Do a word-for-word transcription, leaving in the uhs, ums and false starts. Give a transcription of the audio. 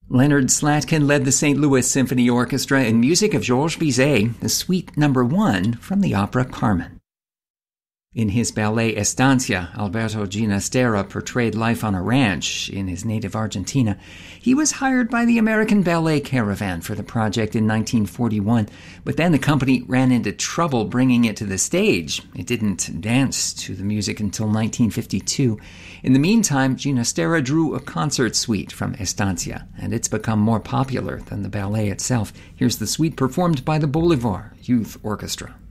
Leonard Slatkin led the Saint Louis Symphony Orchestra in music of Georges Bizet, the Suite Number One from the opera Carmen. In his ballet Estancia, Alberto Ginastera portrayed life on a ranch in his native Argentina. He was hired by the American Ballet Caravan for the project in nineteen forty-one, but then the company ran into trouble bringing it to the stage. It didn't dance to the music until nineteen fifty-two. In the meantime, Ginastera drew a concert suite from Estancia, and it's become more popular than the ballet itself. Here's the suite performed by the Bolivar Youth Orchestra.